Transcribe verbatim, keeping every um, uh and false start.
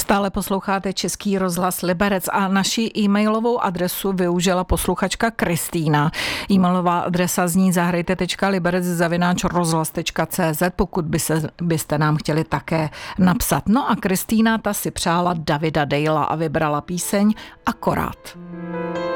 Stále posloucháte Český rozhlas Liberec a naši e-mailovou adresu využila posluchačka Kristýna. E-mailová adresa zní zahrajte tečka liberec zavináč rozhlas tečka cé zet, pokud by se, byste nám chtěli také napsat. No a Kristýna ta si přála Davida Dejla a vybrala píseň Akorát.